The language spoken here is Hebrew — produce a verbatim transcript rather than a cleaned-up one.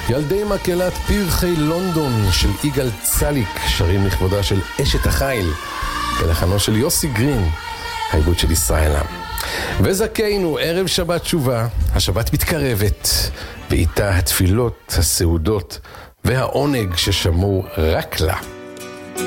ילדי מקהלת פרחי לונדון של יגאל צליק שרים לכבודה של אשת החיל בלחנו של יוסי גרין, העיבוד של ישראל עם. וזכינו, ערב שבת תשובה, השבת מתקרבת, ואיתה התפילות, הסעודות והעונג ששמור רק לה.